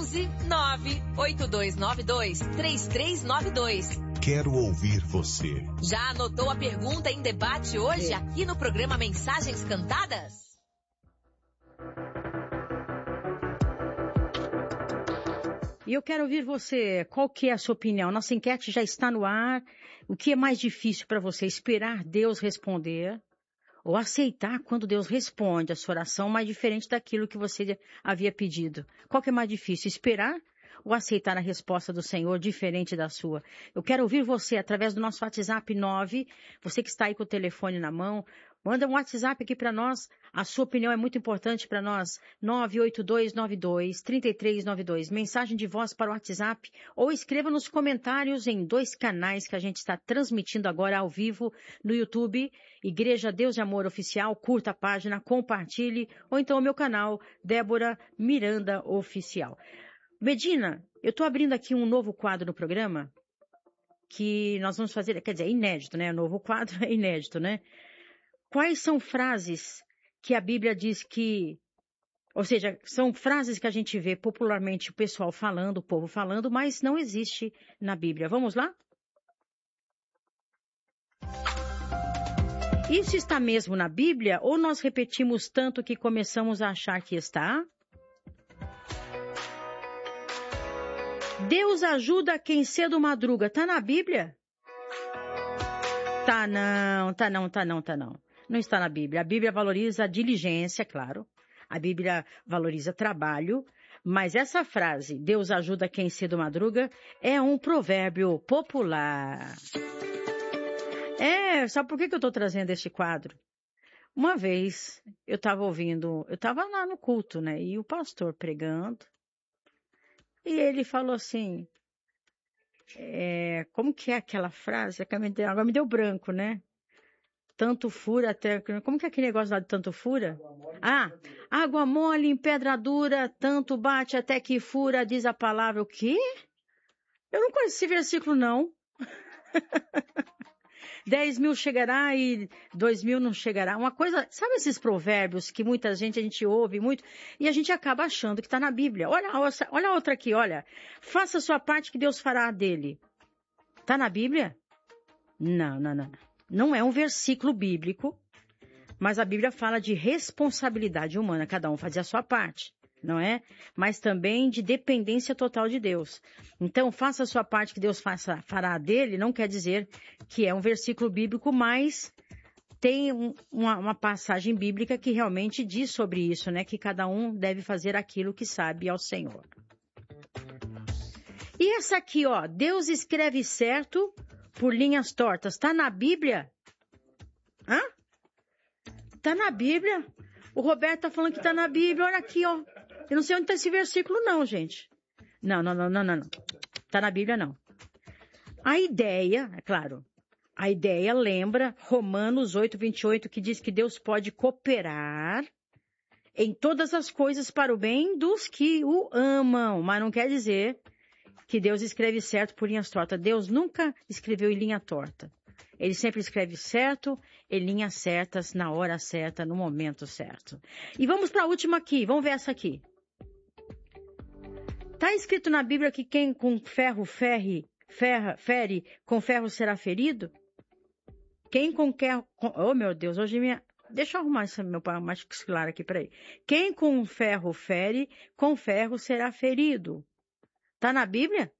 11 98292 3392. Quero ouvir você. Já anotou a pergunta em debate hoje aqui no programa Mensagens Cantadas? E eu quero ouvir você. Qual que é a sua opinião? Nossa enquete já está no ar. O que é mais difícil para você? Esperar Deus responder ou aceitar quando Deus responde a sua oração, mais diferente daquilo que você havia pedido? Qual que é mais difícil? Esperar ou aceitar a resposta do Senhor diferente da sua? Eu quero ouvir você através do nosso WhatsApp 9, você que está aí com o telefone na mão, manda um WhatsApp aqui para nós, a sua opinião é muito importante para nós, 98292-3392, mensagem de voz para o WhatsApp, ou escreva nos comentários em 2 canais que a gente está transmitindo agora ao vivo no YouTube, Igreja Deus de Amor Oficial, curta a página, compartilhe, ou então o meu canal, Débora Miranda Oficial. Medina, eu estou abrindo aqui um novo quadro no programa, que nós vamos fazer, quer dizer, é inédito, né? O novo quadro é inédito, né? Quais são frases que a Bíblia diz que, ou seja, são frases que a gente vê popularmente o pessoal falando, o povo falando, mas não existe na Bíblia. Vamos lá? Isso está mesmo na Bíblia ou nós repetimos tanto que começamos a achar que está? Deus ajuda quem cedo madruga. Tá na Bíblia? Tá não. Não está na Bíblia. A Bíblia valoriza a diligência, claro. A Bíblia valoriza trabalho. Mas essa frase, Deus ajuda quem cedo madruga, é um provérbio popular. Sabe por que eu estou trazendo este quadro? Uma vez, eu estava lá no culto, né? E o pastor pregando. E ele falou assim, como que é aquela frase? Agora me deu branco, né? Tanto fura até... Como que é aquele negócio lá de tanto fura? Água mole em pedra dura, tanto bate até que fura, diz a palavra. O quê? Eu não conheço esse versículo, não. 10.000 chegará e 2.000 não chegará. Uma coisa, sabe esses provérbios que muita gente, a gente ouve muito e a gente acaba achando que está na Bíblia. Olha a outra aqui, olha. Faça a sua parte que Deus fará a dele. Está na Bíblia? Não. Não é um versículo bíblico, mas a Bíblia fala de responsabilidade humana, cada um fazer a sua parte, não é? Mas também de dependência total de Deus. Então, faça a sua parte que Deus fará dele, não quer dizer que é um versículo bíblico, mas tem uma passagem bíblica que realmente diz sobre isso, né? Que cada um deve fazer aquilo que sabe ao Senhor. E essa aqui, ó, Deus escreve certo por linhas tortas. Está na Bíblia? Está na Bíblia? O Roberto está falando que está na Bíblia. Olha aqui, ó. Eu não sei onde está esse versículo, não, gente. Não. Está na Bíblia, não. A ideia, é claro, a ideia lembra Romanos 8:28, que diz que Deus pode cooperar em todas as coisas para o bem dos que o amam. Mas não quer dizer que Deus escreve certo por linhas tortas. Deus nunca escreveu em linha torta. Ele sempre escreve certo, em linhas certas, na hora certa, no momento certo. E vamos para a última aqui. Vamos ver essa aqui. Está escrito na Bíblia que quem com ferro fere, com ferro será ferido? Quem com ferro... Oh, meu Deus, hoje minha... Deixa eu arrumar esse meu mais claro aqui, peraí. Quem com ferro fere, com ferro será ferido. Tá na Bíblia?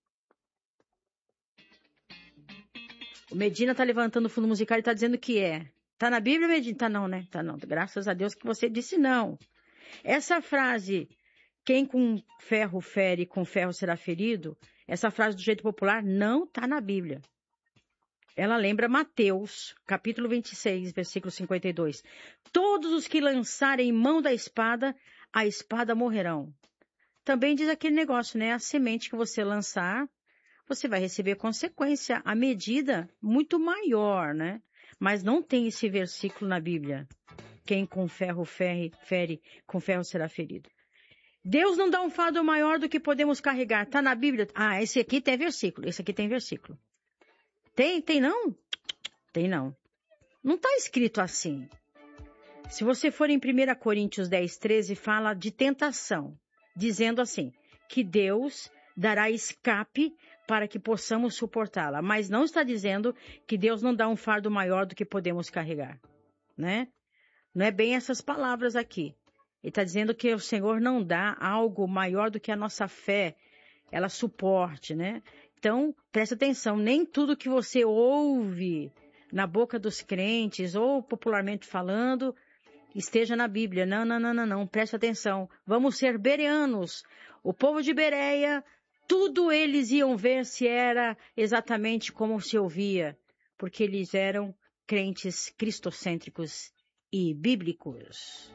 O Medina tá levantando o fundo musical e tá dizendo que é. Tá na Bíblia, Medina? Tá não, né? Tá não. Graças a Deus que você disse não. Essa frase, quem com ferro fere, com ferro será ferido, essa frase do jeito popular não tá na Bíblia. Ela lembra Mateus, capítulo 26, versículo 52. Todos os que lançarem mão da espada, a espada morrerão. Também diz aquele negócio, né? A semente que você lançar, você vai receber consequência, a medida muito maior, né? Mas não tem esse versículo na Bíblia. Quem com ferro fere, com ferro será ferido. Deus não dá um fardo maior do que podemos carregar. Tá na Bíblia? Ah, esse aqui tem versículo. Esse aqui tem versículo. Tem não? Tem não. Não está escrito assim. Se você for em 1 Coríntios 10, 13, fala de tentação, dizendo assim, que Deus dará escape para que possamos suportá-la. Mas não está dizendo que Deus não dá um fardo maior do que podemos carregar, né? Não é bem essas palavras aqui. Ele está dizendo que o Senhor não dá algo maior do que a nossa fé, ela suporte, né? Então, presta atenção, nem tudo que você ouve na boca dos crentes, ou popularmente falando, esteja na Bíblia. Não, presta atenção. Vamos ser bereanos. O povo de Bereia, tudo eles iam ver se era exatamente como se ouvia, porque eles eram crentes cristocêntricos e bíblicos.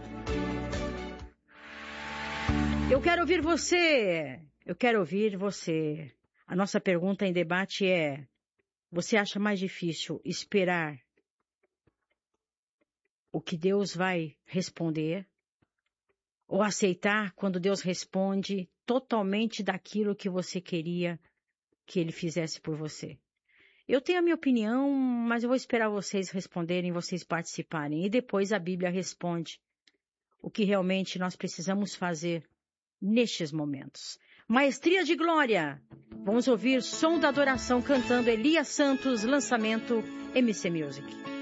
Eu quero ouvir você. A nossa pergunta em debate é: você acha mais difícil esperar o que Deus vai responder ou aceitar quando Deus responde totalmente daquilo que você queria que Ele fizesse por você? Eu tenho a minha opinião, mas eu vou esperar vocês responderem, vocês participarem. E depois a Bíblia responde o que realmente nós precisamos fazer nestes momentos. Maestria de Glória. Vamos ouvir Som da Adoração cantando Elias Santos, lançamento MC Music.